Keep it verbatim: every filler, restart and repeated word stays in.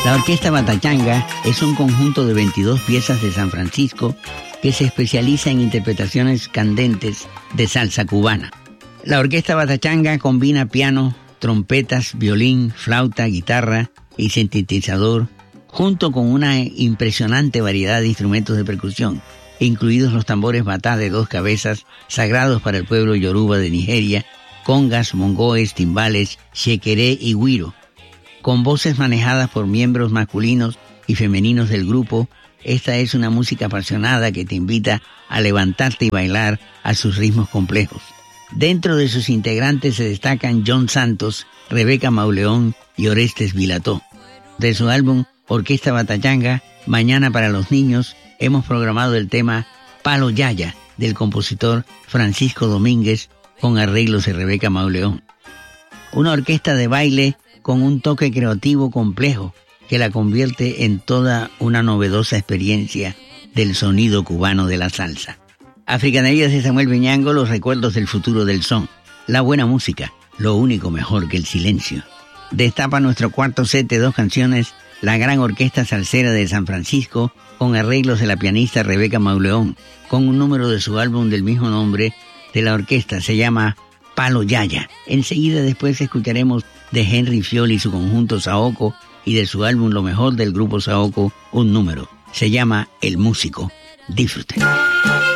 La Orquesta Batachanga es un conjunto de veintidós piezas de San Francisco que se especializa en interpretaciones candentes de salsa cubana. La Orquesta Batachanga combina piano, trompetas, violín, flauta, guitarra y sintetizador, junto con una impresionante variedad de instrumentos de percusión, incluidos los tambores batá de dos cabezas, sagrados para el pueblo yoruba de Nigeria, congas, mongoes, timbales, shekeré y güiro. Con voces manejadas por miembros masculinos y femeninos del grupo, esta es una música apasionada que te invita a levantarte y bailar a sus ritmos complejos. Dentro de sus integrantes se destacan John Santos, Rebeca Mauleón y Orestes Vilató. De su álbum Orquesta Batachanga, Mañana para los Niños, hemos programado el tema Palo Yaya, del compositor Francisco Domínguez, con arreglos de Rebeca Mauleón. Una orquesta de baile con un toque creativo complejo que la convierte en toda una novedosa experiencia del sonido cubano de la salsa. Africanerías de Samuel Viñango, los recuerdos del futuro del son. La buena música, lo único mejor que el silencio. Destapa nuestro cuarto set de dos canciones, la gran orquesta salsera de San Francisco, con arreglos de la pianista Rebeca Mauleón, con un número de su álbum del mismo nombre de la orquesta, se llama Palo Yaya. Enseguida después escucharemos de Henry Fioli y su conjunto Saoko, y de su álbum Lo Mejor del grupo Saoko, un número. Se llama El Músico. Disfruten.